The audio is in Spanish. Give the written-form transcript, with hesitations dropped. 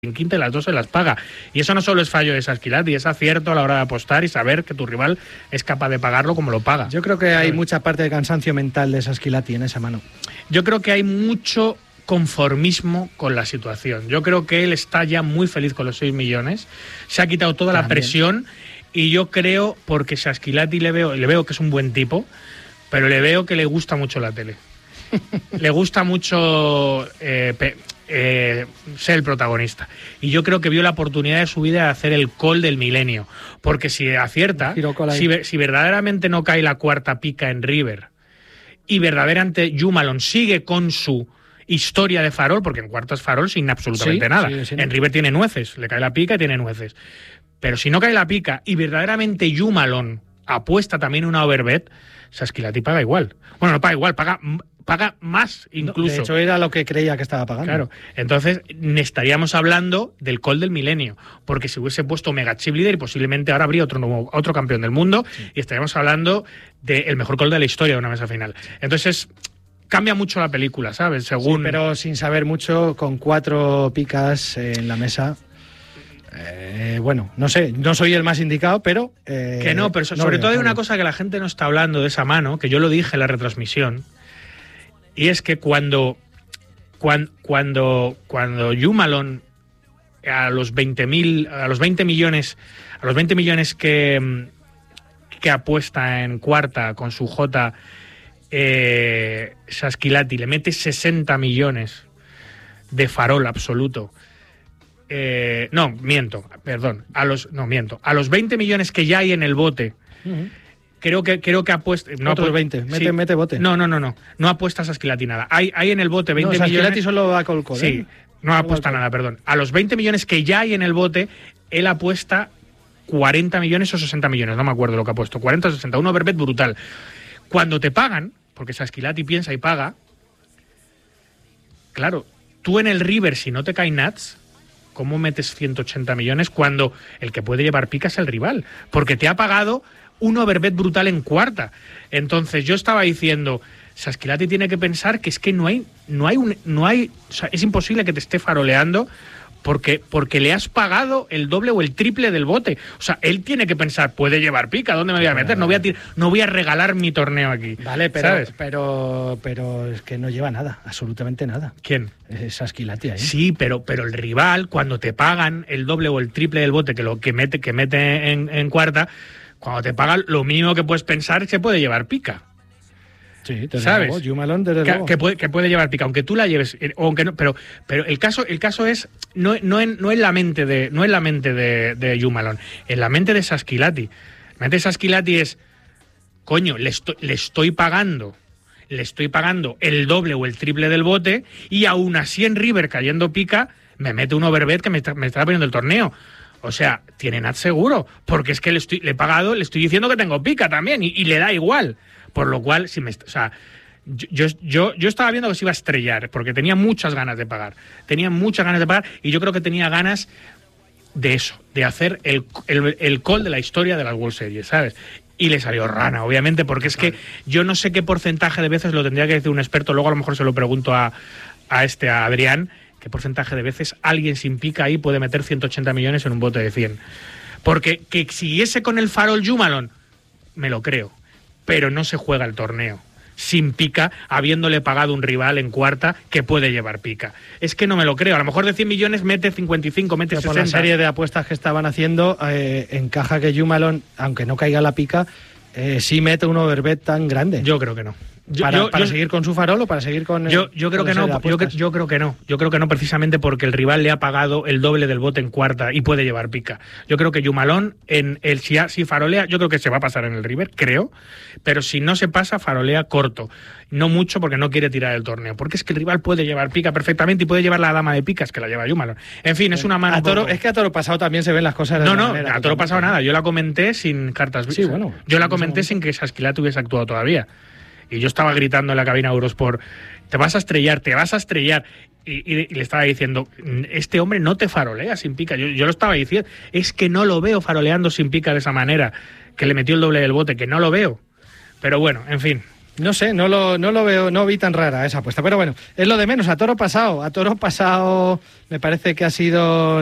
en quinta y las dos se las paga. Y eso no solo es fallo de Sasquilati, es acierto a la hora de apostar y saber que tu rival es capaz de pagarlo como lo paga. Yo creo que hay mucha parte de cansancio mental de Sasquilati en esa mano. Yo creo que hay mucho conformismo con la situación. Yo creo que él está ya muy feliz con los 6 millones, se ha quitado toda la presión y yo creo, porque Sasquilati le veo que es un buen tipo, pero le veo que le gusta mucho la tele. Le gusta mucho ser el protagonista. Y yo creo que vio la oportunidad de su vida de hacer el call del milenio. Porque si acierta, si verdaderamente no cae la cuarta pica en River y verdaderamente Jumalon sigue con su historia de farol, porque en cuarto es farol sin absolutamente nada. Sí. En River tiene nueces, le cae la pica y tiene nueces. Pero si no cae la pica y verdaderamente Jumalon apuesta también una overbet, Sasquilati paga igual. Bueno, no paga igual, paga más incluso. De hecho, era lo que creía que estaba pagando. Claro, entonces estaríamos hablando del call del milenio, porque si hubiese puesto Mega Chip Leader, posiblemente ahora habría otro campeón del mundo, y estaríamos hablando del mejor call de la historia de una mesa final. Entonces cambia mucho la película, ¿sabes? Según... Sí, pero sin saber mucho, con 4 picas en la mesa... bueno, no sé, no soy el más indicado, pero... que no, pero sobre todo hay una cosa que la gente no está hablando de esa mano, que yo lo dije en la retransmisión, y es que cuando Jumalon a los 20 millones que apuesta en cuarta con su J, Sasquilati le mete 60 millones de farol absoluto. Miento. A los 20 millones que ya hay en el bote, creo que apuesta. No, otros 20. Mete bote. No apuesta Sasquilati nada. Hay en el bote 20 millones. Sasquilati solo va con el codo. Sí, no apuesta nada, perdón. A los 20 millones que ya hay en el bote, él apuesta 40 millones o 60 millones. No me acuerdo lo que ha puesto. 40 o 60. Un overbet brutal. Cuando te pagan, porque Sasquilati piensa y paga, claro, tú en el River, si no te caen nats, ¿cómo metes 180 millones cuando el que puede llevar pica es el rival? Porque te ha pagado un overbet brutal en cuarta. Entonces yo estaba diciendo, Sasquilati tiene que pensar que es que no hay, o sea, es imposible que te esté faroleando porque le has pagado el doble o el triple del bote. O sea, él tiene que pensar, puede llevar pica, ¿dónde me voy a meter? No voy a regalar mi torneo aquí. Vale, pero es que no lleva nada, absolutamente nada. ¿Quién? Sasquilati ahí. Sí, pero el rival, cuando te pagan el doble o el triple del bote que mete en cuarta, cuando te pagan, lo mínimo que puedes pensar es que puede llevar pica. Sí, desde ¿sabes? luego, Jumalon, desde luego. Que puede llevar pica, aunque tú la lleves, aunque no, pero el caso es no en la mente de Jumalon, en la mente de Sasquilati. La mente de Sasquilati es, coño, le estoy pagando el doble o el triple del bote y aún así en River cayendo pica me mete un overbet que me está poniendo el torneo. O sea, tiene nat seguro, porque es que le he pagado, le estoy diciendo que tengo pica también y le da igual. Por lo cual, yo estaba viendo que se iba a estrellar, porque tenía muchas ganas de pagar. Y yo creo que tenía ganas de eso, de hacer el call de la historia de las World Series, ¿sabes? Y le salió rana, obviamente, porque es que yo no sé qué porcentaje de veces, lo tendría que decir un experto, luego a lo mejor se lo pregunto a Adrián, qué porcentaje de veces alguien sin pica ahí puede meter 180 millones en un bote de 100. Porque que siguiese con el farol Jumalon, me lo creo. Pero no se juega el torneo sin pica, habiéndole pagado un rival en cuarta que puede llevar pica. Es que no me lo creo. A lo mejor de 100 millones mete 55, mete 60. Por la serie de apuestas que estaban haciendo, encaja que Jumalon, aunque no caiga la pica, sí mete un overbet tan grande. Yo creo que no. ¿Para seguir con su farol o para seguir con yo creo que no. Yo creo que no. Yo creo que no, precisamente porque el rival le ha pagado el doble del bote en cuarta y puede llevar pica. Yo creo que Jumalon, si farolea, yo creo que se va a pasar en el River, creo. Pero si no se pasa, farolea corto. No mucho porque no quiere tirar el torneo. Porque es que el rival puede llevar pica perfectamente y puede llevar la dama de picas que la lleva Jumalon. En fin, es una mano. Es que a toro pasado también se ven las cosas. A toro pasado nada. Yo la comenté sin cartas. Sí, bueno. Yo la comenté sin que Sasquilati hubiese actuado todavía. Y yo estaba gritando en la cabina Eurosport, te vas a estrellar. Y le estaba diciendo, este hombre no te farolea sin pica. Yo lo estaba diciendo, es que no lo veo faroleando sin pica de esa manera, que le metió el doble del bote, que no lo veo. Pero bueno, en fin. No sé, no lo veo, no vi tan rara esa apuesta. Pero bueno, es lo de menos. A toro pasado me parece que ha sido